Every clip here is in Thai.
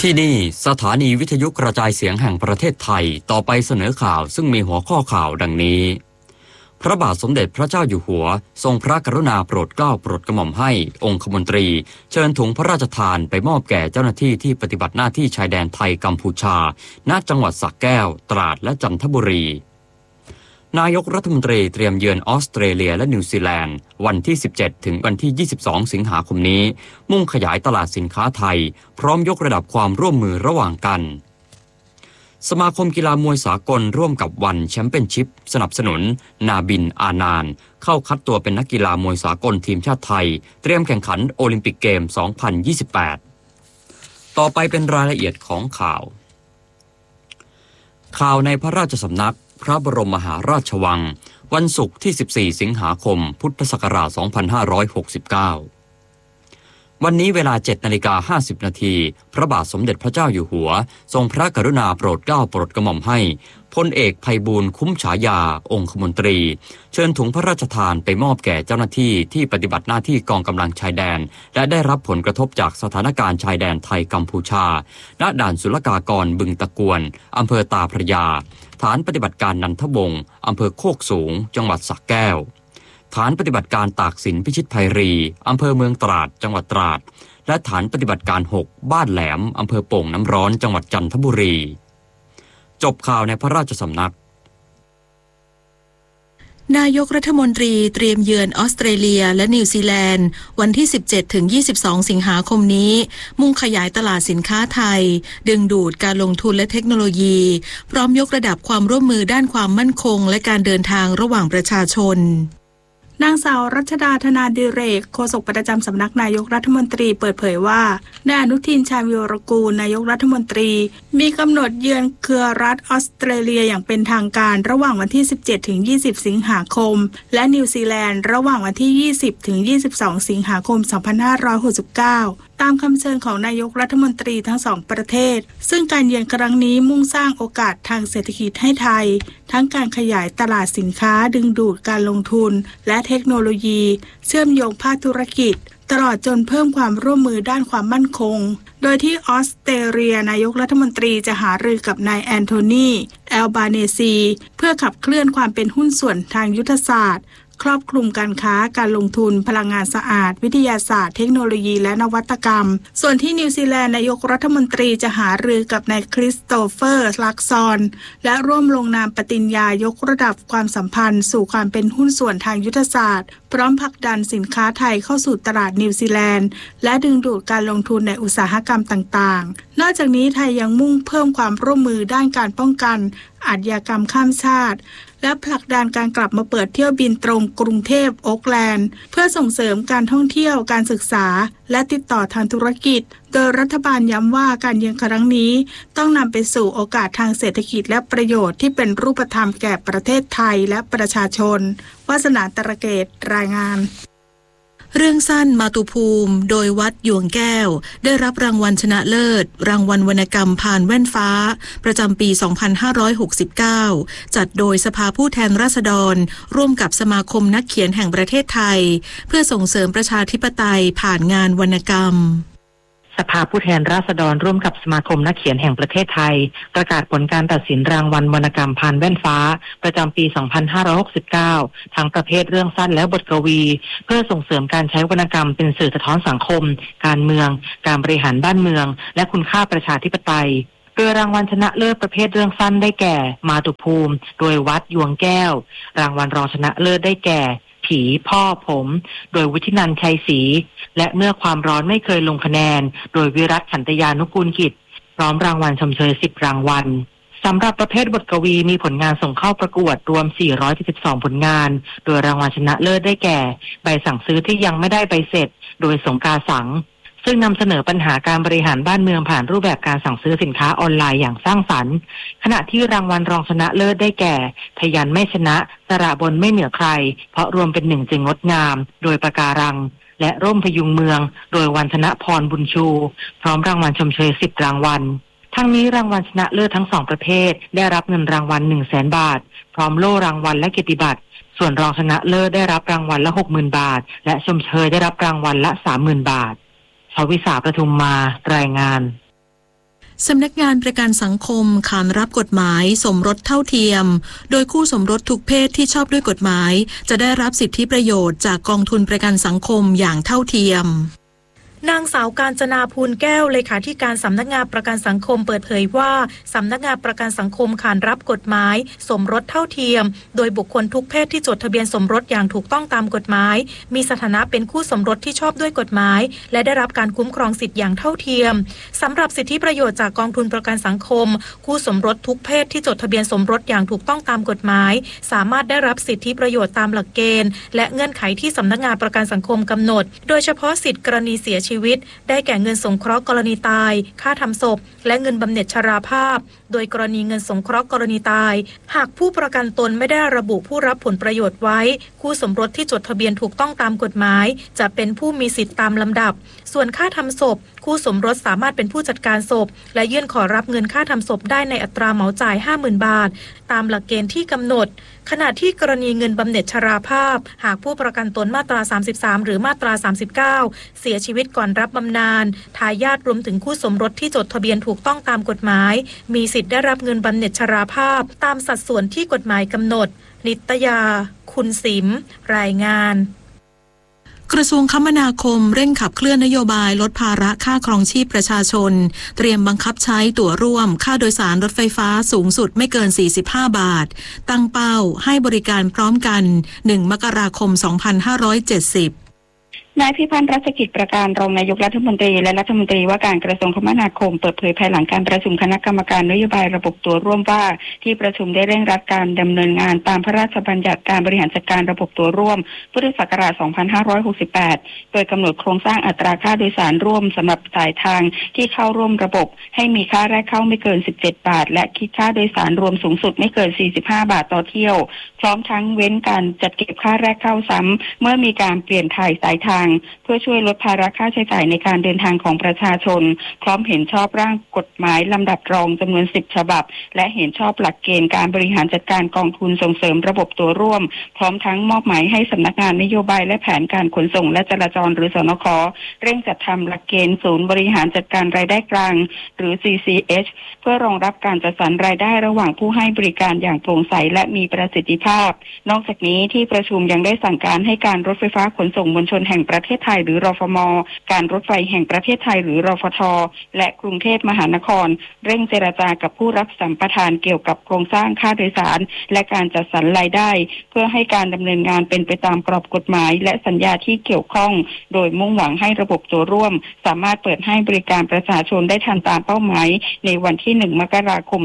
ที่นี่สถานีวิทยุกระจายเสียงแห่งประเทศไทยต่อไปเสนอข่าวซึ่งมีหัวข้อข่าวดังนี้พระบาทสมเด็จพระเจ้าอยู่หัวทรงพระกรุณาโปรดเกล้าโปรดกระหม่อมให้องคมนตรีเชิญถุงพระราชทานไปมอบแก่เจ้าหน้าที่ที่ปฏิบัติหน้าที่ชายแดนไทยกัมพูชาณจังหวัดสระแก้วตราดและจันทบุรีนายกรัฐมนตรีเตรียมเยือนออสเตรเลียและนิวซีแลนด์วันที่ 17 ถึงวันที่ 22 สิงหาคมนี้มุ่งขยายตลาดสินค้าไทยพร้อมยกระดับความร่วมมือระหว่างกันสมาคมกีฬามวยสากลร่วมกับวันแชมเปี้ยนชิพสนับสนุนนาบินอานานเข้าคัดตัวเป็นนักกีฬามวยสากลทีมชาติไทยเตรียมแข่งขันโอลิมปิกเกม 2028 ต่อไปเป็นรายละเอียดของข่าวในพระราชสำนักพระบรมมหาราชวังวันศุกร์ที่ 14 สิงหาคม พุทธศักราช 2569 วันนี้เวลา 7:50 นาทีพระบาทสมเด็จพระเจ้าอยู่หัวทรงพระกรุณาโปรดเกล้าโปรดกระหม่อมให้พลเอกไพบูลย์คุ้มฉายาองคมนตรีเชิญถุงพระราชทานไปมอบแก่เจ้าหน้าที่ที่ปฏิบัติหน้าที่กองกำลังชายแดนและได้รับผลกระทบจากสถานการณ์ชายแดนไทยกัมพูชาณด่านศุลกากรบึงตะกวนอำเภอตาพระยาฐานปฏิบัติการนันทวงศ์อำเภอโคกสูงจังหวัดสระแก้วฐานปฏิบัติการตากสินพิชิตไพรีอำเภอเมืองตราดจังหวัดตราดและฐานปฏิบัติการ 6 บ้านแหลมอำเภอโป่งน้ำร้อนจังหวัดจันทบุรีจบข่าวในพระราชสำนักนายกรัฐมนตรีเตรียมเยือนออสเตรเลียและนิวซีแลนด์วันที่ 17 ถึง 22 สิงหาคมนี้มุ่งขยายตลาดสินค้าไทยดึงดูดการลงทุนและเทคโนโลยีพร้อมยกระดับความร่วมมือด้านความมั่นคงและการเดินทางระหว่างประชาชนนางสาวรัชดาธนาดิเรกโฆษกประจำสำนักนายกรัฐมนตรีเปิดเผยว่านายอนุทินชาญวิรกูลนายกรัฐมนตรีมีกำหนดเยือนเครือรัฐออสเตรเลียอย่างเป็นทางการระหว่างวันที่ 17 ถึง 20 สิงหาคมและนิวซีแลนด์ระหว่างวันที่ 20 ถึง 22 สิงหาคม 2569 ตามคำเชิญของนายกรัฐมนตรีทั้งสองประเทศซึ่งการเยือนครั้งนี้มุ่งสร้างโอกาสทางเศรษฐกิจให้ไทยทั้งการขยายตลาดสินค้าดึงดูดการลงทุนและเทคโนโลยีเชื่อมโยงภาคธุรกิจตลอดจนเพิ่มความร่วมมือด้านความมั่นคงโดยที่ออสเตรเลียนายกรัฐมนตรีจะหารือกับนายแอนโทนีแอลบาเนซีเพื่อขับเคลื่อนความเป็นหุ้นส่วนทางยุทธศาสตร์ครอบคลุมการค้าการลงทุนพลังงานสะอาดวิทยาศาสตร์เทคโนโลยีและนวัตกรรมส่วนที่นิวซีแลนด์นายกรัฐมนตรีจะหารือกับนายคริสโตเฟอร์ลักซอนและร่วมลงนามปฏิญญายกระดับความสัมพันธ์สู่ความเป็นหุ้นส่วนทางยุทธศาสตร์พร้อมผลักดันสินค้าไทยเข้าสู่ตลาดนิวซีแลนด์และดึงดูดการลงทุนในอุตสาหกรรมต่างๆนอกจากนี้ไทยยังมุ่งเพิ่มความร่วมมือด้านการป้องกันอาชญากรรมข้ามชาติและผลักดันการกลับมาเปิดเที่ยวบินตรงกรุงเทพโอ๊คแลนด์เพื่อส่งเสริมการท่องเที่ยวการศึกษาและติดต่อทางธุรกิจโดยรัฐบาลย้ำว่าการเยือนครั้งนี้ต้องนำไปสู่โอกาสทางเศรษฐกิจและประโยชน์ที่เป็นรูปธรรมแก่ประเทศไทยและประชาชนวาสนาตระเกตรายงานเรื่องสั้นมาตุภูมิโดยวัดหยวงแก้วได้รับรางวัลชนะเลิศรางวัลวรรณกรรมผ่านแว่นฟ้าประจำปี 2569 จัดโดยสภาผู้แทนราษฎรร่วมกับสมาคมนักเขียนแห่งประเทศไทยเพื่อส่งเสริมประชาธิปไตยผ่านงานวรรณกรรมสภาผู้แทนราษฎรร่วมกับสมาคมนักเขียนแห่งประเทศไทยประกาศผลการตัดสินรางวัลวรรณกรรมผ่านแว่นฟ้าประจำปี 2569 ทั้งประเภทเรื่องสั้นและบทกวีเพื่อส่งเสริมการใช้วรรณกรรมเป็นสื่อสะท้อนสังคมการเมืองการบริหารบ้านเมืองและคุณค่าประชาธิปไตยโดยรางวัลชนะเลิศประเภทเรื่องสั้นได้แก่มาตุภูมิโดยวัดหยวงแก้วรางวัลรองชนะเลิศได้แก่ผีพ่อผมโดยวุฒินันท์ชัยศรีและเมื่อความร้อนไม่เคยลงคะแนนโดยวิรัตขันตยานุกูลกิจพร้อมรางวัลชมเชย10รางวัลสำหรับประเภทบทกวีมีผลงานส่งเข้าประกวดรวม472ผลงานโดยรางวัลชนะเลิศได้แก่ใบสั่งซื้อที่ยังไม่ได้ใบเสร็จโดยสงกาสังซึ่งนำเสนอปัญหาการบริหารบ้านเมืองผ่านรูปแบบการสั่งซื้อสินค้าออนไลน์อย่างสร้างสรรค์ขณะที่รางวัลรองชนะเลิศได้แก่ทยันไม่ชนะสระบนไม่เหนือใครเพราะรวมเป็นหนึ่งจึงงดงามโดยปะการังและร่มพยุงเมืองโดยวันธนพรบุญชูพร้อมรางวัลชมเชย10รางวัลทั้งนี้รางวัลชนะเลิศทั้ง2ประเภทได้รับเงินรางวัล 100,000 บาทพร้อมโล่รางวัลและเกียรติบัตรส่วนรองชนะเลิศได้รับรางวัลละ 60,000 บาทและชมเชยได้รับรางวัลละ 30,000 บาทชวิสาประทุมมารายงานสำนักงานประกันสังคมขานรับกฎหมายสมรสเท่าเทียมโดยคู่สมรสทุกเพศที่ชอบด้วยกฎหมายจะได้รับสิทธิประโยชน์จากกองทุนประกันสังคมอย่างเท่าเทียมนางสาวกาญจนาภูลแก้วเลขาธิการสำนักงานประกันสังคมเปิดเผยว่าสำนักงานประกันสังคมขานรับกฎหมายสมรสเท่าเทียมโดยบุคคลทุกเพศที่จดทะเบียนสมรสอย่างถูกต้องตามกฎหมายมีสถานะเป็นคู่สมรสที่ชอบด้วยกฎหมายและได้รับการคุ้มครองสิทธิอย่างเท่าเทียมสำหรับสิทธิประโยชน์จากกองทุนประกันสังคมคู่สมรสทุกเพศที่จดทะเบียนสมรสอย่างถูกต้องตามกฎหมายสามารถได้รับสิทธิประโยชน์ตามหลักเกณฑ์และเงื่อนไขที่สำนักงานประกันสังคมกำหนดโดยเฉพาะสิทธิกรณีเสียชีวิตได้แก่เงินสงเคราะห์กรณีตายค่าทำศพและเงินบำเหน็จชราภาพโดยกรณีเงินสงเคราะห์กรณีตายหากผู้ประกันตนไม่ได้ระบุผู้รับผลประโยชน์ไว้คู่สมรสที่จดทะเบียนถูกต้องตามกฎหมายจะเป็นผู้มีสิทธิตามลำดับส่วนค่าทำศพคู่สมรสสามารถเป็นผู้จัดการศพและยื่นขอรับเงินค่าทำศพได้ในอัตราเหมาจ่าย 50,000 บาทตามหลักเกณฑ์ที่กำหนดขณะที่กรณีเงินบำเหน็จชราภาพหากผู้ประกันตนมาตรา33หรือมาตรา39เสียชีวิตก่อนรับบำนาญทายาทรวมถึงคู่สมรสที่จดทะเบียนถูกต้องตามกฎหมายมีสิทธิ์ได้รับเงินบำเหน็จชราภาพตามสัดส่วนที่กฎหมายกำหนดนิตยาคุณสิมรายงานกระทรวงคมนาคมเร่งขับเคลื่อนนโยบายลดภาระค่าครองชีพประชาชนเตรียมบังคับใช้ตั๋วร่วมค่าโดยสารรถไฟฟ้าสูงสุดไม่เกิน45 บาทตั้งเป้าให้บริการพร้อมกัน1 มกราคม 2570 นายพิพันธ์รัชกิจประการรองนายกรัฐมนตรีและรัฐมนตรีว่าการกระทรวงคมนาคมเปิดเผยภายหลังการประชุมคณะกรรมการนโยบายระบบตั๋วร่วมว่าที่ประชุมได้เร่งรัดการดำเนินงานตามพระราชบัญญัติการบริหารจัดการระบบตั๋วร่วมพุทธศักราช 2568 โดยกำหนดโครงสร้างอัตราค่าโดยสารร่วมสำหรับสายทางที่เข้าร่วมระบบให้มีค่าแรกเข้าไม่เกิน17 บาทและคิดค่าโดยสารรวมสูงสุดไม่เกิน45 บาทต่อเที่ยวพร้อมทั้งเว้นการจัดเก็บค่าแรกเข้าซ้ำเมื่อมีการเปลี่ยนถ่ายสายทางเพื่อช่วยลดภาระค่าใช้จ่ายในการเดินทางของประชาชนพร้อมเห็นชอบร่างกฎหมายลำดับรองจำนวน10 ฉบับและเห็นชอบหลักเกณฑ์การบริหารจัดการกองทุนส่งเสริมระบบตั๋วร่วมพร้อมทั้งมอบหมายให้สำนักงานนโยบายและแผนการขนส่งและจราจรหรือสนข.เร่งจัดทำหลักเกณฑ์ศูนย์บริหารจัดการรายได้กลางหรือ CCH เพื่อรองรับการจัดสรรรายได้ระหว่างผู้ให้บริการอย่างโปร่งใสและมีประสิทธิภาพนอกจากนี้ที่ประชุมยังได้สั่งการให้การรถไฟฟ้าขนส่งมวลชนแห่งประเทศไทยหรือรฟม.การรถไฟแห่งประเทศไทยหรือรฟท.และกรุงเทพมหานครเร่งเจรจากับผู้รับสัมปทานเกี่ยวกับโครงสร้างค่าโดยสารและการจัดสรรรายได้เพื่อให้การดำเนินงานเป็นไปตามกรอบกฎหมายและสัญญาที่เกี่ยวข้องโดยมุ่งหวังให้ระบบตัวร่วมสามารถเปิดให้บริการประชาชนได้ทันตามเป้าหมายในวันที่1 มกราคม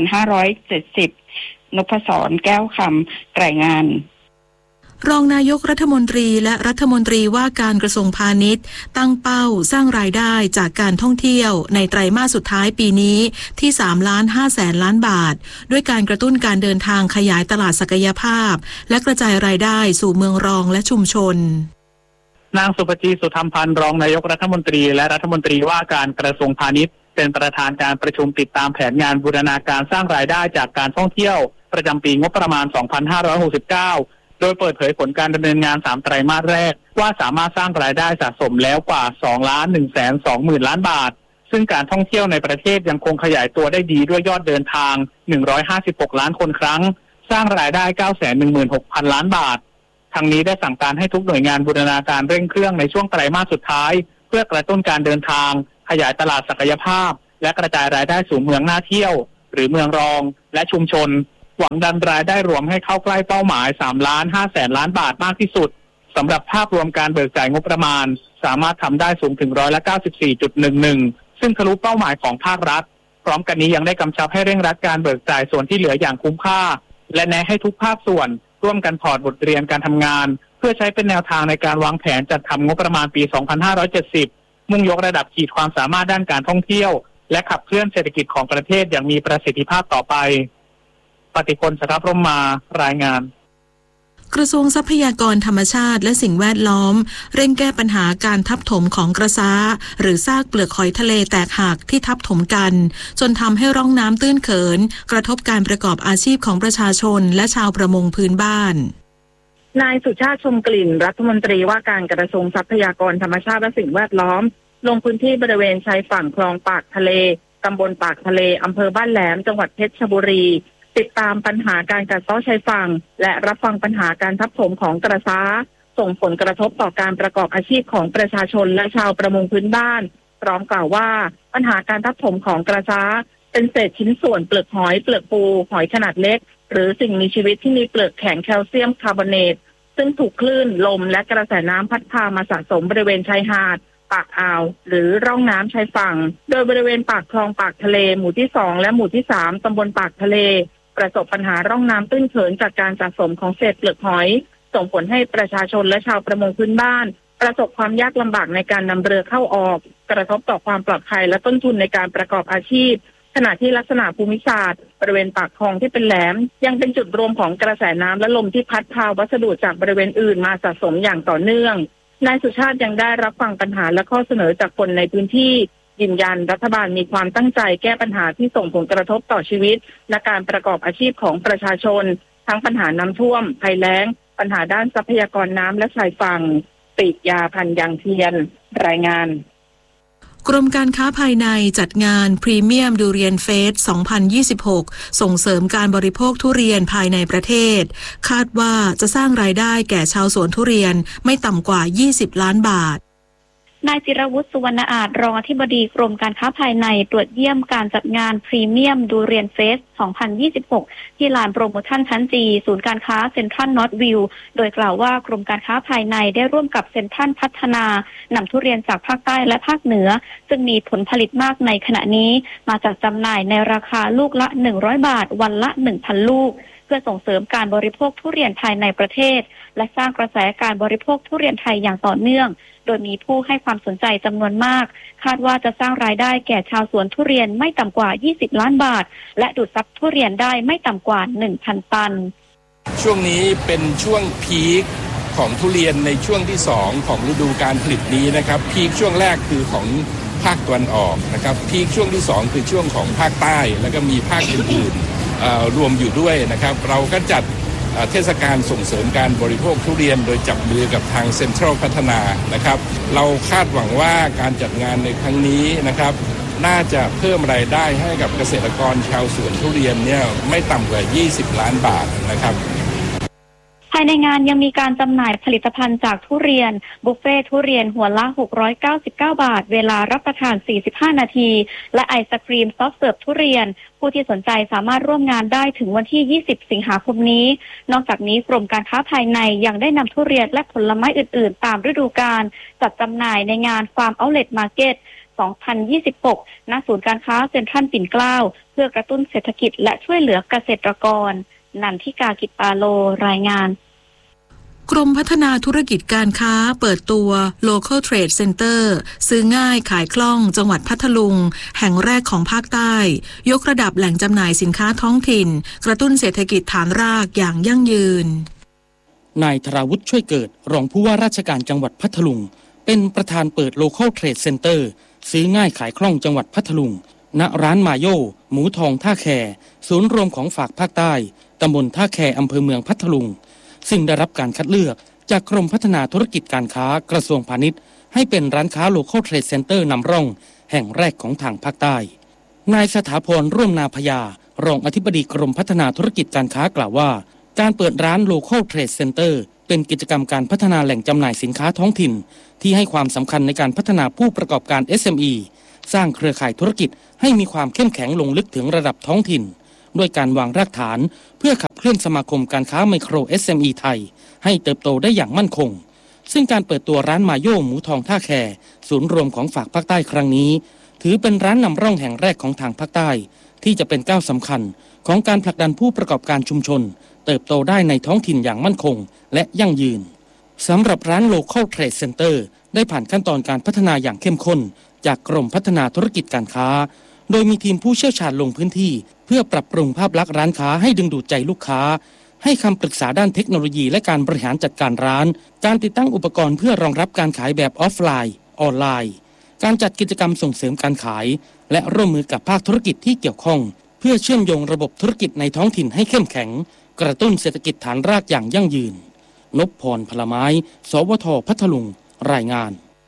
2570 นพศร แก้วคำรายงานรองนายกรัฐมนตรีและรัฐมนตรีว่าการกระทรวงพาณิชย์ตั้งเป้าสร้างรายได้จากการท่องเที่ยวในไตรมาสสุดท้ายปีนี้ที่3.5 ล้านบาทด้วยการกระตุ้นการเดินทางขยายตลาดศักยภาพและกระจายรายได้สู่เมืองรองและชุมชนนางสุภจีสุธรรมพันธ์รองนายกรัฐมนตรีและรัฐมนตรีว่าการกระทรวงพาณิชย์เป็นประธานการประชุมติดตามแผนงานบูรณาการสร้างรายได้จากการท่องเที่ยวประจำปีงบประมาณ 2569 โดยเปิดเผยผลการดำเนินงาน3 ไตรมาสแรกว่าสามารถสร้างรายได้สะสมแล้วกว่า 2,120,000 ล้านบาทซึ่งการท่องเที่ยวในประเทศยังคงขยายตัวได้ดีด้วยยอดเดินทาง156 ล้านคนครั้งสร้างรายได้ 916,000 ล้านบาททางนี้ได้สั่งการให้ทุกหน่วยงานบูรณาการเร่งเครื่องในช่วงไตรมาสสุดท้ายเพื่อกระตุ้นการเดินทางขยายตลาดศักยภาพและกระจายรายได้สู่เมืองน่าเที่ยวหรือเมืองรองและชุมชนหวังดันรายได้รวมให้เข้าใกล้เป้าหมาย3.5 ล้านบาทมากที่สุดสำหรับภาพรวมการเบิกจ่ายงบประมาณสามารถทำได้สูงถึง94.11%ซึ่งทะลุเป้าหมายของภาครัฐพร้อมกันนี้ยังได้กำชับให้เร่งรัดการเบิกจ่ายส่วนที่เหลืออย่างคุ้มค่าและแนะให้ทุกภาคส่วนร่วมกันถอดบทเรียนการทำงานเพื่อใช้เป็นแนวทางในการวางแผนจัดทำงบประมาณปี 2570 มุ่งยกระดับขีดความสามารถด้านการท่องเที่ยวและขับเคลื่อนเศรษฐกิจของประเทศอย่างมีประสิทธิภาพต่อไปปฏิพล สทัพร่มมารายงานกระทรวงทรัพยากรธรรมชาติและสิ่งแวดล้อมเร่งแก้ปัญหาการทับถมของกระซ้าหรือซากเปลือกหอยทะเลแตกหักที่ทับถมกันจนทำให้ร่องน้ำตื้นเขินกระทบการประกอบอาชีพของประชาชนและชาวประมงพื้นบ้านนายสุชาติชมกลิ่นรัฐมนตรีว่าการกระทรวงทรัพยากรธรรมชาติและสิ่งแวดล้อมลงพื้นที่บริเวณชายฝั่งคลองปากทะเลตำบลปากทะเลอำเภอบ้านแหลมจังหวัดเพชรบุรีติดตามปัญหาการกัดเซาะชายฝั่งและรับฟังปัญหาการทับถมของกระซ้าส่งผลกระทบต่อการประกอบอาชีพของประชาชนและชาวประมงพื้นบ้านพร้อมกล่าวว่าปัญหาการทับถมของกระซ้าเป็นเศษชิ้นส่วนเปลือกหอยเปลือกปูหอยขนาดเล็กหรือสิ่งมีชีวิตที่มีเปลือกแข็งแคลเซียมคาร์บอเนตซึ่งถูกคลื่นลมและกระแสน้ำพัดพามาสะสมบริเวณชายหาดปากอ่าวหรือร่องน้ำชายฝั่งโดยบริเวณปากคลองปากทะเลหมู่ที่2และหมู่ที่3ตำบลปากทะเลประสบปัญหาร่องน้ำตื้นเขินจากการสะสมของเศษเปลือกหอยส่งผลให้ประชาชนและชาวประมงพื้นบ้านประสบความยากลำบากในการนำเรือเข้าออกกระทบต่อความปลอดภัยและต้นทุนในการประกอบอาชีพขณะที่ลักษณะภูมิศาสตร์บริเวณปากคลองที่เป็นแหลมยังเป็นจุดรวมของกระแสน้ำและลมที่พัดพาวัสดุจากบริเวณอื่นมาสะสมอย่างต่อเนื่องนายสุชาติยังได้รับฟังปัญหาและข้อเสนอจากคนในพื้นที่ยืนยันรัฐบาลมีความตั้งใจแก้ปัญหาที่ส่งผลกระทบต่อชีวิตและการประกอบอาชีพของประชาชนทั้งปัญหาน้ำท่วมภัยแล้งปัญหาด้านทรัพยากรน้ำและชายฝั่งปิยาพันธ์ยังเทียนรายงานกรมการค้าภายในจัดงานพรีเมียมดูเรียนเฟส 2026 ส่งเสริมการบริโภคทุเรียนภายในประเทศคาดว่าจะสร้างรายได้แก่ชาวสวนทุเรียนไม่ต่ำกว่า20 ล้านบาทนายจิรวุฒิสุวรรณอาจรองอธิบดีกรมการค้าภายในตรวจเยี่ยมการจัดงานพรีเมียมดูเรียนเฟส 2026 ที่ลานโปรโมชั่นชั้นจีศูนย์การค้าเซ็นทรัลนอร์ทวิวโดยกล่าวว่ากรมการค้าภายในได้ร่วมกับเซ็นทรัลพัฒนานำทุเรียนจากภาคใต้และภาคเหนือซึ่งมีผลผลิตมากในขณะนี้มาจัดจำหน่ายในราคาลูกละ100 บาทวันละ 1,000 ลูกเพื่อส่งเสริมการบริโภคทุเรียนภายในประเทศและสร้างกระแสการบริโภคทุเรียนไทยอย่างต่อเนื่องโดยมีผู้ให้ความสนใจจำนวนมากคาดว่าจะสร้างรายได้แก่ชาวสวนทุเรียนไม่ต่ำกว่า20 ล้านบาทและดูดซับทุเรียนได้ไม่ต่ำกว่า 1,000 ตันช่วงนี้เป็นช่วงพีคของทุเรียนในช่วงที่2ของฤดูการผลิตนี้นะครับพีคช่วงแรกคือของภาคตะวันออกนะครับพีคช่วงที่2คือช่วงของภาคใต้แล้วก็มีภาคอื่นๆรวมอยู่ด้วยนะครับเราก็จัดเทศกาลส่งเสริมการบริโภคทุเรียนโดยจับมือกับทางเซ็นทรัลพัฒนานะครับเราคาดหวังว่าการจัดงานในครั้งนี้นะครับน่าจะเพิ่มรายได้ให้กับเกษตรกรชาวสวนทุเรียนเนี่ยไม่ต่ำกว่า20 ล้านบาทนะครับภายในงานยังมีการจำหน่ายผลิตภัณฑ์จากทุเรียนบุฟเฟ่ทุเรียนหัวละ699 บาทเวลารับประทาน45 นาทีและไอศกรีมซอฟต์เสิร์ฟทุเรียนผู้ที่สนใจสามารถร่วมงานได้ถึงวันที่20 สิงหาคมนี้นอกจากนี้กรมการค้าภายในยังได้นำทุเรียนและผลไม้อื่นๆตามฤดูกาลจัดจำหน่ายในงานฟาร์มเอาท์เลทมาร์เก็ต 2026 ณ ศูนย์การค้าเซ็นทรัลปิ่นเกล้าเพื่อกระตุ้นเศรษฐกิจและช่วยเหลือเกษตรกรนันทิกากิจปาโลรายงานกรมพัฒนาธุรกิจการค้าเปิดตัว Local Trade Center ซื้อง่ายขายคล่องจังหวัดพัทลุงแห่งแรกของภาคใต้ยกระดับแหล่งจำหน่ายสินค้าท้องถิ่นกระตุ้นเศรษฐกิจฐานรากอย่างยั่งยืนนายธราวุฒิช่วยเกิดรองผู้ว่าราชการจังหวัดพัทลุงเป็นประธานเปิด Local Trade Center ซื้อง่ายขายคล่องจังหวัดพัทลุงณร้านมาโยหมูทองท่าแคศูนย์รวมของฝากภาคใต้ตำบลท่าแคอำเภอเมืองพัทลุงซึ่งได้รับการคัดเลือกจากกรมพัฒนาธุรกิจการค้ากระทรวงพาณิชย์ให้เป็นร้านค้า Local Trade Center นำร่องแห่งแรกของทางภาคใต้นายสถาพรร่วมนาพยารองอธิบดีกรมพัฒนาธุรกิจการค้ากล่าวว่าการเปิดร้าน Local Trade Center เป็นกิจกรรมการพัฒนาแหล่งจำหน่ายสินค้าท้องถิ่นที่ให้ความสำคัญในการพัฒนาผู้ประกอบการ SME สร้างเครือข่ายธุรกิจให้มีความเข้มแข็งลงลึกถึงระดับท้องถิ่นด้วยการวางรากฐานเพื่อขับเคลื่อนสมาคมการค้าไมโคร SME ไทยให้เติบโตได้อย่างมั่นคงซึ่งการเปิดตัวร้านมาโยหมูทองท่าแคศูนย์รวมของฝากภาคใต้ครั้งนี้ถือเป็นร้านนำร่องแห่งแรกของทางภาคใต้ที่จะเป็นก้าวสำคัญของการผลักดันผู้ประกอบการชุมชนเติบโตได้ในท้องถิ่นอย่างมั่นคงและยั่งยืนสำหรับร้าน Local Trade Center ได้ผ่านขั้นตอนการพัฒนาอย่างเข้มข้นจากกรมพัฒนาธุรกิจการค้าโดยมีทีมผู้เชี่ยวชาญลงพื้นที่เพื่อปรับปรุงภาพลักษณ์ร้านค้าให้ดึงดูดใจลูกค้าให้คำปรึกษาด้านเทคโนโลยีและการบริหารจัดการร้านการติดตั้งอุปกรณ์เพื่อรองรับการขายแบบออฟไลน์ออนไลน์การจัดกิจกรรมส่งเสริมการขายและร่วมมือกับภาคธุรกิจที่เกี่ยวข้องเพื่อเชื่อมโยงระบบธุรกิจในท้องถิ่นให้เข้มแข็งกระตุ้นเศรษฐกิจฐานรากอย่างยั่งยืนนพพรพลไม้สวทพัทลุงรายงาน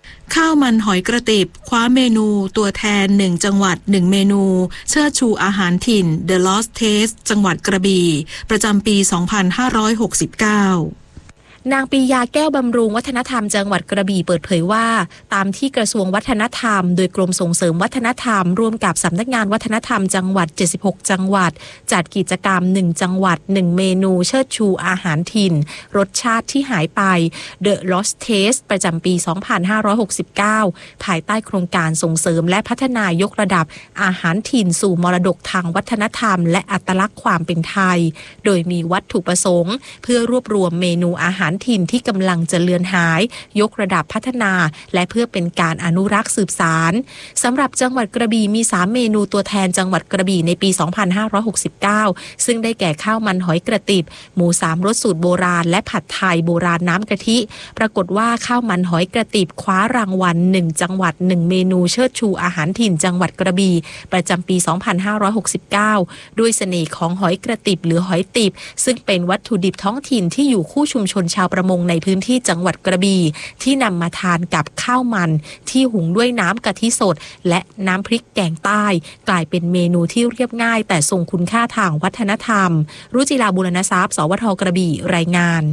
ข้าวมันหอยกระติบคว้าเมนูตัวแทน1จังหวัด1เมนูเชิดชูอาหารถิ่น The Lost Taste จังหวัดกระบี่ประจำปี 2569 นางปียาแก้วบำรุงวัฒนธรรมจังหวัดกระบี่เปิดเผยว่าตามที่กระทรวงวัฒนธรรมโดยกรมส่งเสริมวัฒนธรรมร่วมกับสำนักงานวัฒนธรรมจังหวัด76จังหวัดจัดกิจกรรม1จังหวัด1เมนูเชิดชูอาหารถิ่นรสชาติที่หายไป The Lost Taste ประจำปี 2569ภายใต้โครงการส่งเสริมและพัฒนายกระดับอาหารถิ่นสู่มรดกทางวัฒนธรรมและอัตลักษณ์ความเป็นไทยโดยมีวัตถุประสงค์เพื่อรวบรวมเมนูอาหารถิ่นที่กำลังจะเลือนหายยกระดับพัฒนาและเพื่อเป็นการอนุรักษ์สืบสานสำหรับจังหวัดกระบี่มี3เมนูตัวแทนจังหวัดกระบี่ในปี 2569ซึ่งได้แก่ข้าวมันหอยกระติบหมู3รสสูตรโบราณและผัดไทยโบราณน้ำกะทิปรากฏว่าข้าวมันหอยกระติบคว้ารางวัล1จังหวัด1เมนูเชิดชูอาหารถิ่นจังหวัดกระบี่ประจำปี 2569ด้วยเสน่ห์ของหอยกระติบหรือหอยติบซึ่งเป็นวัตถุดิบท้องถิ่นที่อยู่คู่ชุมชนชาวประมงในพื้นที่จังหวัดกระบี่ที่นำมาทานกับข้าวมันที่หุงด้วยน้ำกะทิสดและน้ำพริกแกงใต้กลายเป็นเมนูที่เรียบง่ายแต่ทรงคุณค่าทางวัฒนธรรมรุจิราบุรณทรัพย์สวท.กระบี่รายงาน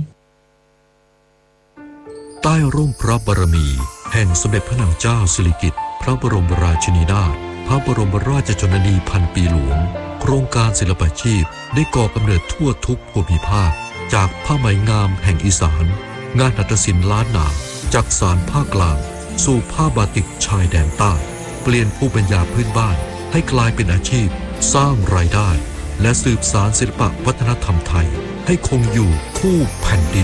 ใต้ร่มพระบารมีแห่งสมเด็จพระนางเจ้าสิริกิติ์พระบรมราชินีนาถพระบรมราชชนนีพันปีหลวงโครงการศิลปาชีพได้ก่อกำเนิดทั่วทุกภูมิภาคจากผ้าไหมงามแห่งอีสานงานหัตถศิลป์ล้านนาจากสานภาคกลางสู่ผ้าบาติกชายแดนใต้เปลี่ยนภูมิปัญญาพื้นบ้านให้กลายเป็นอาชีพสร้างรายได้และสืบสานศิลปวัฒนธรรมไทยให้คงอยู่คู่แผ่นดิน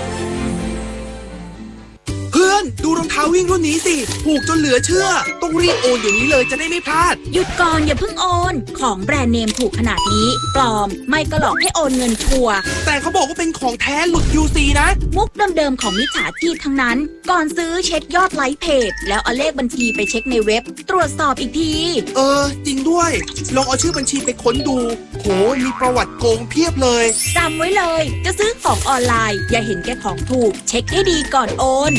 เพื่อนดูรองเท้าวิ่งรุ่นนี้สิถูกจนเหลือเชื่อต้องรีบโอนเดี๋ยวนี้เลยจะได้ไม่พลาดหยุดก่อนอย่าเพิ่งโอนของแบรนด์เนมถูกขนาดนี้ปลอมไม่ก็หลอกให้โอนเงินชัวร์แต่เขาบอกว่าเป็นของแท้หลุด UC นะมุกเดิมๆของมิจฉาชีพทั้งนั้นก่อนซื้อเช็คยอดไลค์เพจแล้วเอาเลขบัญชีไปเช็คในเว็บตรวจสอบอีกทีจริงด้วยลองเอาชื่อบัญชีไปค้นดูโหมีประวัติโกงเพียบเลยจำไว้เลยจะซื้อของออนไลน์อย่าเห็นแก่ของถูกเช็คให้ดีก่อนโอน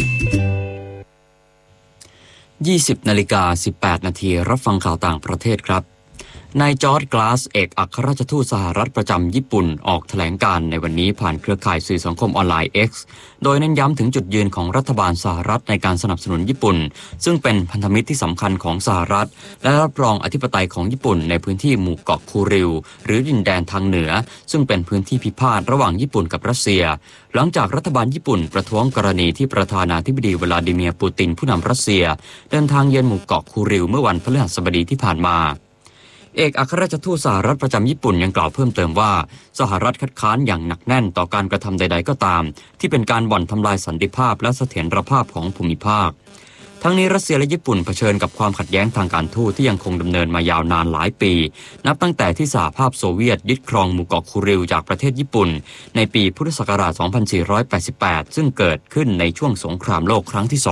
20:18 น.รับฟังข่าวต่างประเทศครับนายจอร์จกลาสเอกอัครราชทูตสหรัฐประจำญี่ปุ่นออกแถลงการในวันนี้ผ่านเครือข่ายสื่อสังคมออนไลน์ X โดยเน้นย้ำถึงจุดยืนของรัฐบาลสหรัฐในการสนับสนุนญี่ปุ่นซึ่งเป็นพันธมิตรที่สำคัญของสหรัฐและรับรองอธิปไตยของญี่ปุ่นในพื้นที่หมู่เกาะคูริวหรือดินแดนทางเหนือซึ่งเป็นพื้นที่พิพาทระหว่างญี่ปุ่นกับรัสเซียหลังจากรัฐบาลญี่ปุ่นประท้วงกรณีที่ประธานาธิบดีวลาดิเมียร์ปูตินผู้นำรัสเซียเดินทางเยือนหมู่เกาะคูริวเมื่อวันพฤหัสบดีที่ผ่านมาเอกอัครราชทูตสหรัฐประจำญี่ปุ่นยังกล่าวเพิ่มเติมว่าสหรัฐคัดค้านอย่างหนักแน่นต่อการกระทำใดๆก็ตามที่เป็นการบ่อนทำลายสันติภาพและเสถียรภาพของภูมิภาคทั้งนี้รัสเซียและญี่ปุ่นเผชิญกับความขัดแย้งทางการทูตที่ยังคงดำเนินมายาวนานหลายปีนับตั้งแต่ที่สหภาพโซเวียตยึดครองหมู่เกาะคูริวจากประเทศญี่ปุ่นในปีพุทธศักราช 2488 ซึ่งเกิดขึ้นในช่วงสงครามโลกครั้งที่ 2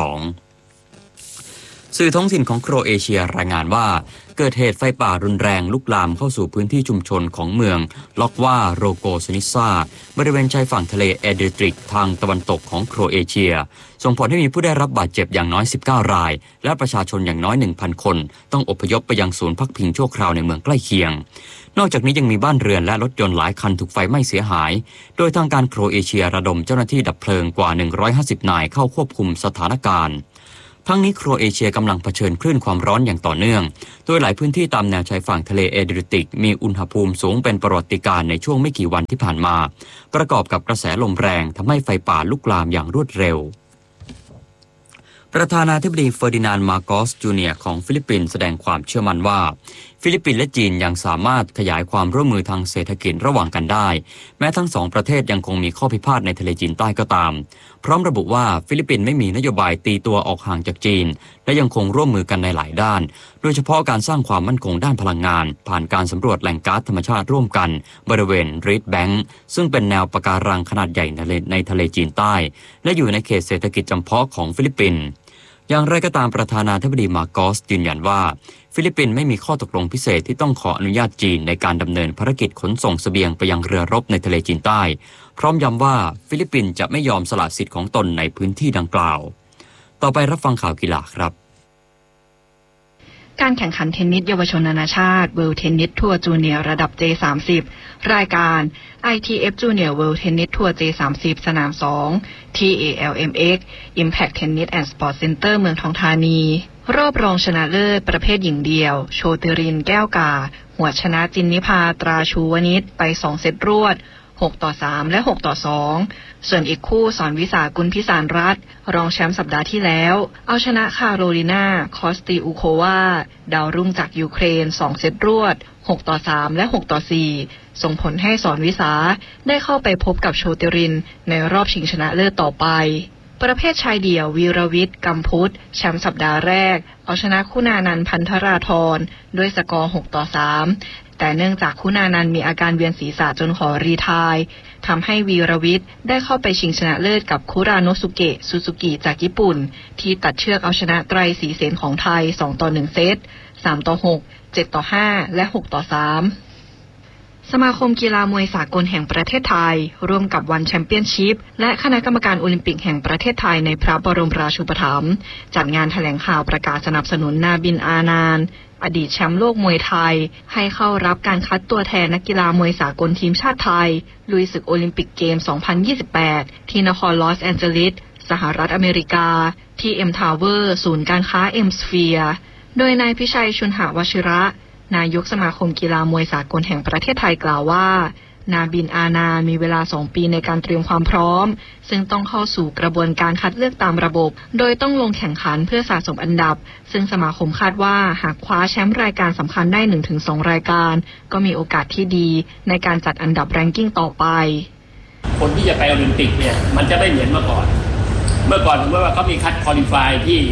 สื่อท้องถิ่นของโครเอเชียรายงานว่าเกิดเหตุไฟป่ารุนแรงลุกลามเข้าสู่พื้นที่ชุมชนของเมืองล็อกวาโรโกสนิซาบริเวณชายฝั่งทะเลแอดริติกทางตะวันตกของโครเอเชียส่งผลให้มีผู้ได้รับบาดเจ็บอย่างน้อย19รายและประชาชนอย่างน้อย 1,000 คนต้องอพยพไปยังศูนย์พักพิงชั่วคราวในเมืองใกล้เคียงนอกจากนี้ยังมีบ้านเรือนและรถยนต์หลายคันถูกไฟไหม้เสียหายโดยทางการโครเอเชียระดมเจ้าหน้าที่ดับเพลิงกว่า150นายเข้าควบคุมสถานการณ์ทั้งนี้โครเอเชียกำลังเผชิญคลื่นความร้อนอย่างต่อเนื่องโดยหลายพื้นที่ตามแนวชายฝั่งทะเลแอดริติกมีอุณหภูมิสูงเป็นประวัติการณ์ในช่วงไม่กี่วันที่ผ่านมาประกอบกับกระแสลมแรงทำให้ไฟป่าลุกลามอย่างรวดเร็วประธานาธิบดีเฟอร์ดินานด์ มาโกส จูเนียร์ของฟิลิปปินส์แสดงความเชื่อมั่นว่าฟิลิปปินส์และจีนยังสามารถขยายความร่วมมือทางเศรษฐกิจระหว่างกันได้แม้ทั้งสองประเทศยังคงมีข้อพิพาทในทะเลจีนใต้ก็ตามพร้อมระบุว่าฟิลิปปินส์ไม่มีนโยบายตีตัวออกห่างจากจีนและยังคงร่วมมือกันในหลายด้านโดยเฉพาะการสร้างความมั่นคงด้านพลังงานผ่านการสำรวจแหล่งก๊าซธรรมชาติร่วมกันบริเวณรีดแบงค์ซึ่งเป็นแนวปะการังขนาดใหญ่ในทะเลจีนใต้และอยู่ในเขตเศรษฐกิจจำเพาะของฟิลิปปินส์อย่างไรก็ตามประธานาธิบดีมาโกสยืนยันว่าฟิลิปปินส์ไม่มีข้อตกลงพิเศษที่ต้องขออนุญาตจีนในการดำเนินภารกิจขนส่งเสบียงไปยังเรือรบในทะเลจีนใต้พร้อมย้ำว่าฟิลิปปินส์จะไม่ยอมสละสิทธิ์ของตนในพื้นที่ดังกล่าวต่อไปรับฟังข่าวกีฬาครับการแข่งขันเทนนิสเยาวชนนานาชาติ World Tennis Tour Junior ระดับ J30 รายการ ITF Junior World Tennis Tour J30 สนาม 2 ที่ ALMX Impact Tennis and Sport Center เมืองทองธานีรอบรองชนะเลิศประเภทหญิงเดียวโชติรินแก้วกาหัวชนะจินนิภาตราชูวนิชไป2เซตรวด6-3 และ 6-2 ส่วนอีกคู่สอนวิสากุลพิสารรัตน์รองแชมป์สัปดาห์ที่แล้วเอาชนะคาโรลินาคอสติอูโควาดาวรุ่งจากยูเครน2เซตรวด6-3 และ 6-4 ส่งผลให้สอนวิสาได้เข้าไปพบกับโชติรินในรอบชิงชนะเลิศต่อไปประเภทชายเดี่ยววีรวิทย์กัมพุทธแชมป์สัปดาห์แรกเอาชนะคุณานันท์พันธราธรด้วยสกอร์ 6-3 แต่เนื่องจากคุณานันท์มีอาการเวียนศีรษะจนขอรีไทร์ทำให้วีรวิทย์ได้เข้าไปชิงชนะเลิศกับคุราโนสุเกะซูซูกิจากญี่ปุ่นที่ตัดเชือกเอาชนะไตรศรีเสนของไทย2-1 เซต 3-6 7-5 และ 6-3สมาคมกีฬามวยสากลแห่งประเทศไทยร่วมกับวันแชมเปี้ยนชิพและคณะกรรมการโอลิมปิกแห่งประเทศไทยในพระบรมราชูปถัมภ์จัดงานแถลงข่าวประกาศสนับสนุนนาบินอานานอดีตแชมป์โลกมวยไทยให้เข้ารับการคัดตัวแทนนักกีฬามวยสากลทีมชาติไทยลุยศึกโอลิมปิกเกม 2028 ที่นครลอสแอนเจลิสสหรัฐอเมริกาที่M Tower ศูนย์การค้า M Sphere โดยนายพิชัยชุนหวชิระนายกสมาคมกีฬามวยสากลแห่งประเทศไทยกล่าวว่านาบินอานามีเวลา2 ปีในการเตรียมความพร้อมซึ่งต้องเข้าสู่กระบวนการคัดเลือกตามระบบโดยต้องลงแข่งขันเพื่อสะสมอันดับซึ่งสมาคมคาดว่าหากคว้าแชมป์รายการสำคัญได้ 1-2 รายการก็มีโอกาสที่ดีในการจัดอันดับแรงกิ้งต่อไปคนที่จะไปโอลิมปิกเนี่ยมันจะไม่เหมือนเมื่อก่อนเมื่อว่าเขามีคัดควอลิฟายที่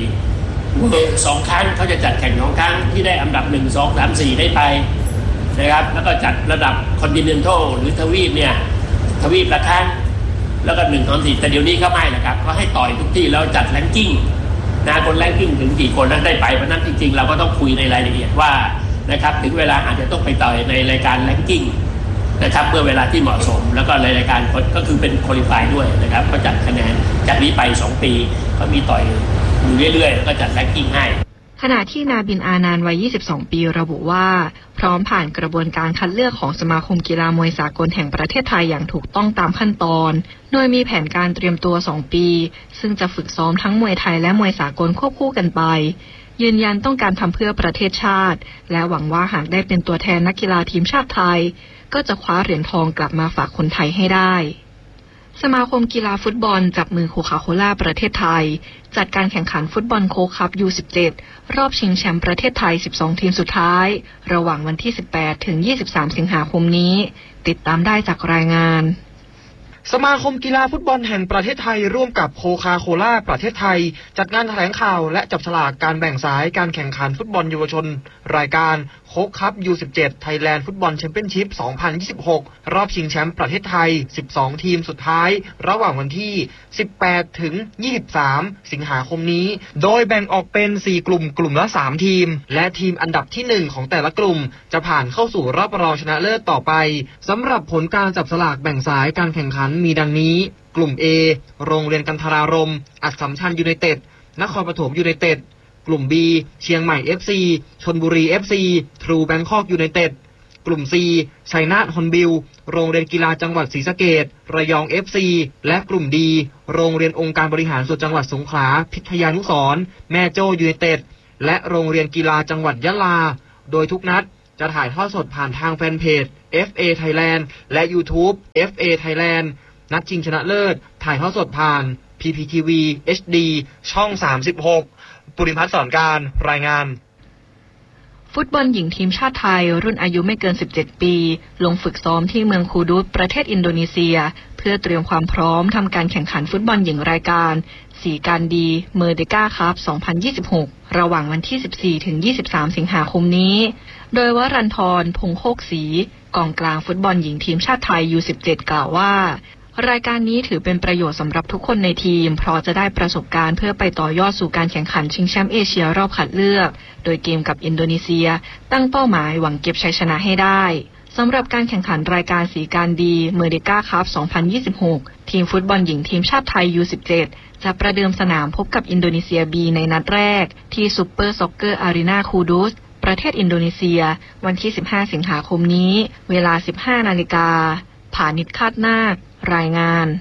2 ครั้งเขาจะจัดแข่ง2 ครั้งที่ได้อันดับ1 2 3 4ได้ไปนะครับแล้วก็จัดระดับคอนติเนนทัลหรือทวีปเนี่ยทวีปละครั้งแล้วก็1 2 4แต่เดี๋ยวนี้เขาไม่นะครับเขาให้ต่อยทุกที่แล้วจัดแรงกิ้งคนแรงกิ้งถึงกี่คนนั้นได้ไปเพราะนั้นจริงๆเราก็ต้องคุยในรายละเอียดว่านะครับถึงเวลาอาจจะต้องไปต่อยในรายการแรงกิ้งนะครับเมื่อเวลาที่เหมาะสมแล้วก็รายการก็คือเป็นควอลิฟายด้วยนะครับก็จัดคะแนนจากนี้ไป2 ปีเขามีต่อยอยู่เรื่อยๆแล้วก็จัดแรงกิ้งให้ขณะที่นาบินอานานวัย22 ปีระบุว่าพร้อมผ่านกระบวนการคัดเลือกของสมาคมกีฬามวยสากลแห่งประเทศไทยอย่างถูกต้องตามขั้นตอนโดยมีแผนการเตรียมตัว2 ปีซึ่งจะฝึกซ้อมทั้งมวยไทยและมวยสากลควบคู่กันไปยืนยันต้องการทำเพื่อประเทศชาติและหวังว่าหากได้เป็นตัวแทนนักกีฬาทีมชาติไทยก็จะคว้าเหรียญทองกลับมาฝากคนไทยให้ได้สมาคมกีฬาฟุตบอลจับมือโคคาโคล่าประเทศไทยจัดการแข่งขันฟุตบอลโค้กคัพ U17 รอบชิงแชมป์ประเทศไทย12 ทีมสุดท้ายระหว่างวันที่18 ถึง 23 สิงหาคมนี้ติดตามได้จากรายงานสมาคมกีฬาฟุตบอลแห่งประเทศไทยร่วมกับโคคาโคล่าประเทศไทยจัดงานแถลงข่าวและจับฉลากการแบ่งสายการแข่งขันฟุตบอลเยาวชนรายการโค้กคัพ U17 Thailand Football Championship 2026 รอบชิงแชมป์ประเทศไทย12 ทีมสุดท้ายระหว่างวันที่18 ถึง 23 สิงหาคมนี้โดยแบ่งออกเป็น4 กลุ่มละ3 ทีมและทีมอันดับที่1ของแต่ละกลุ่มจะผ่านเข้าสู่รอบรองชนะเลิศต่อไปสำหรับผลการจับฉลากแบ่งสายการแข่งขันมีดังนี้กลุ่ม A โรงเรียนกันทรารมณ์อัสสัมชัญยูไนเต็ดนครปฐมยูไนเต็ดกลุ่ม B เชียงใหม่ FC ชลบุรี FC ทรูแบงคอกยูไนเต็ดกลุ่ม C ชัยนาทฮอนบิลโรงเรียนกีฬาจังหวัดศรีสะเกษระยอง FC และกลุ่ม D โรงเรียนองค์การบริหารส่วนจังหวัดสงขลาพิทยานุสรณ์แม่โจ้ยูไนเต็ดและโรงเรียนกีฬาจังหวัดยะลาโดยทุกนัดจะถ่ายทอดสดผ่านทางแฟนเพจ FA Thailand และ YouTube FA Thailand นัดชิงชนะเลิศถ่ายทอดสดผ่าน PPTV HD ช่อง36ปุริพัฒน์สอนการรายงานฟุตบอลหญิงทีมชาติไทยรุ่นอายุไม่เกิน17 ปีลงฝึกซ้อมที่เมืองคูดุสประเทศอินโดนีเซียเพื่อเตรียมความพร้อมทำการแข่งขันฟุตบอลหญิงรายการสีการดีเมอร์เดกาคัพ 2026 ระหว่างวันที่ 14 ถึง 23 สิงหาคมนี้โดยวรันทร พงษ์โคกศรีกองกลางฟุตบอลหญิงทีมชาติไทย U17 กล่าวว่ารายการนี้ถือเป็นประโยชน์สำหรับทุกคนในทีมเพราะจะได้ประสบการณ์เพื่อไปต่อยอดสู่การแข่งขันชิงแชมป์เอเชียรอบคัดเลือกโดยเกมกับอินโดนีเซียตั้งเป้าหมายหวังเก็บชัยชนะให้ได้สำหรับการแข่งขันรายการสีการดีเมอร์เดกาคัพ 2026 ทีมฟุตบอลหญิงทีมชาติไทย U17 จะประเดิมสนามพบกับอินโดนีเซีย B ในนัดแรกที่ซุปเปอร์ซ็อกเกอร์อารีนาคูดุสประเทศอินโดนีเซียวันที่ 15 สิงหาคมนี้เวลา 15 นาฬิกาผานิชคาดนาครายงาน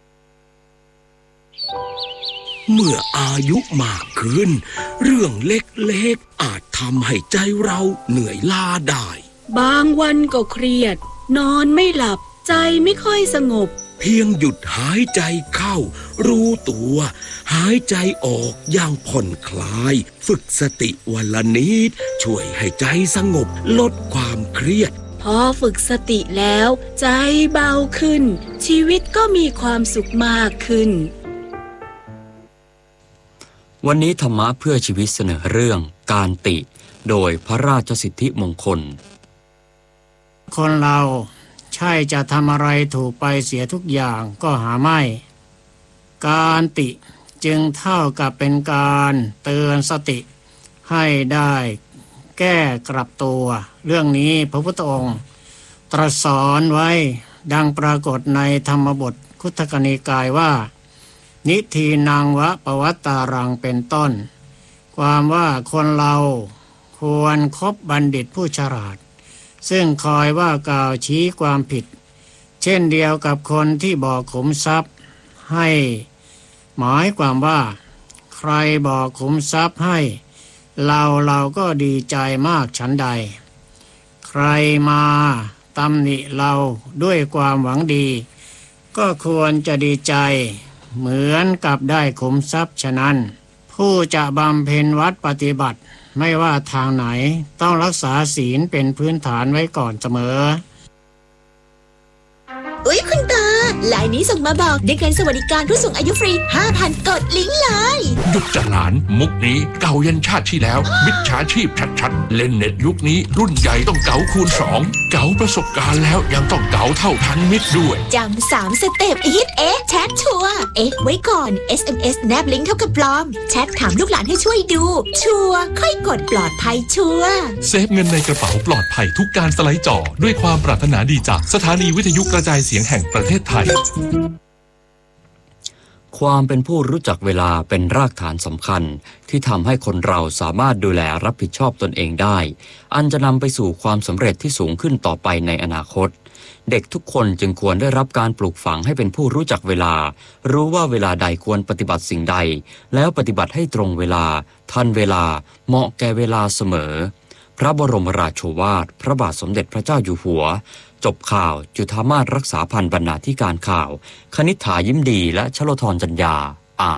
เมื่ออายุมากขึ้นเรื่องเล็กๆอาจทำให้ใจเราเหนื่อยล้าได้บางวันก็เครียดนอนไม่หลับใจไม่ค่อยสงบเพียงหยุดหายใจเข้ารู้ตัวหายใจออกอย่างผ่อนคลายฝึกสติวันละนิดช่วยให้ใจสงบลดความเครียดพอฝึกสติแล้วใจเบาขึ้นชีวิตก็มีความสุขมากขึ้นวันนี้ธรรมะเพื่อชีวิตเสนอเรื่องการติโดยพระราชสิทธิมงคลคนเราใช่จะทำอะไรถูกไปเสียทุกอย่างก็หาไม่การติจึงเท่ากับเป็นการเตือนสติให้ได้แก้กลับตัวเรื่องนี้พระพุทธองค์ตรัสสอนไว้ดังปรากฏในธรรมบทคุตกนิกายว่านิทีนังวะปวัตตารังเป็นต้นความว่าคนเราควรคบบัณฑิตผู้ฉลาดซึ่งคอยว่ากล่าวชี้ความผิดเช่นเดียวกับคนที่บอกขุมทรัพย์ให้หมายความว่าใครบอกขุมทรัพย์ให้เราก็ดีใจมากฉันใดใครมาตำหนิเราด้วยความหวังดีก็ควรจะดีใจเหมือนกับได้ขุมทรัพย์ฉะนั้นผู้จะบำเพ็ญวัดปฏิบัติไม่ว่าทางไหนต้องรักษาศีลเป็นพื้นฐานไว้ก่อนเสมออุ๊ยคุณตาไลน์นี้ส่งมาบอกได้เงินสวัสดิการผู้สูงอายุฟรี 5,000 กดลิงก์เลยหยุดจ้ะหลานมุกนี้เก่ายันชาติที่แล้วมิจฉาชีพชัดๆเล่นเน็ตยุคนี้รุ่นใหญ่ต้องเก๋าคูณ2เก๋าประสบการณ์แล้วยังต้องเก๋าเท่าทันมิตรด้วยจำ3 สเต็ปฮิตแชทชัวร์ไว้ก่อน SMS แนบลิงก์เท่ากับปลอมแชทถามลูกหลานให้ช่วยดูชัวร์ค่อยกดปลอดภัยชัวร์เซฟเงินในกระเป๋าปลอดภัยทุกการสไลด์จอด้วยความปรารถนาดีจากสถานีวิทยุกระจายเสียงแห่งประเทศไทยความเป็นผู้รู้จักเวลาเป็นรากฐานสำคัญที่ทำให้คนเราสามารถดูแลรับผิดชอบตนเองได้อันจะนำไปสู่ความสำเร็จที่สูงขึ้นต่อไปในอนาคตเด็กทุกคนจึงควรได้รับการปลูกฝังให้เป็นผู้รู้จักเวลารู้ว่าเวลาใดควรปฏิบัติสิ่งใดแล้วปฏิบัติให้ตรงเวลาทันเวลาเหมาะแก่เวลาเสมอพระบรมราโชวาทพระบาทสมเด็จพระเจ้าอยู่หัวจบข่าวจุฑามาสรักษาพันธ์บรรณาธิการข่าวคณิษฐายิ้มดีและชโลธรจัญญา